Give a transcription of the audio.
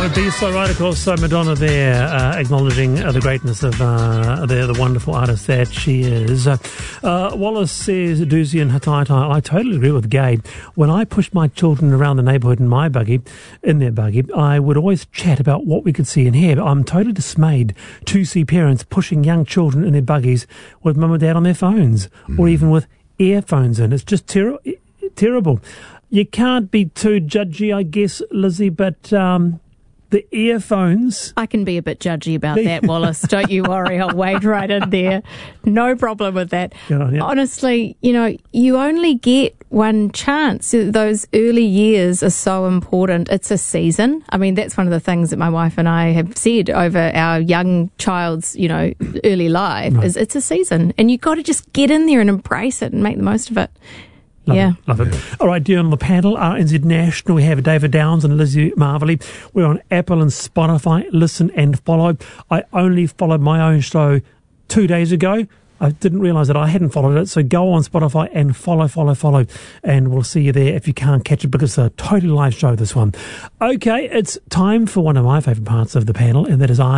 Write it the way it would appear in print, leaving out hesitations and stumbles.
would be so right, of course. So Madonna there, acknowledging the greatness of the wonderful artist that she is. Wallace says, Doozy and Hataitai, I totally agree with Gabe. When I pushed my children around the neighbourhood in their buggy, I would always chat about what we could see and hear. But I'm totally dismayed to see parents pushing young children in their buggies with mum and dad on their phones, or even with earphones in. It's just terrible. You can't be too judgy, I guess, Lizzie, but the earphones... I can be a bit judgy about that, Wallace. Don't you worry. I'll wade right in there. No problem with that. Good on you. Honestly, you only get one chance. Those early years are so important. It's a season. I mean, that's one of the things that my wife and I have said over our young child's, early life, is it's a season. And you've got to just get in there and embrace it and make the most of it. Love it. All right, dear on the panel, RNZ National, we have David Downs and Lizzie Marvelly. We're on Apple and Spotify. Listen and follow. I only followed my own show 2 days ago. I didn't realise that I hadn't followed it, so go on Spotify and follow, and we'll see you there if you can't catch it, because it's a totally live show, this one. Okay, it's time for one of my favourite parts of the panel, and that is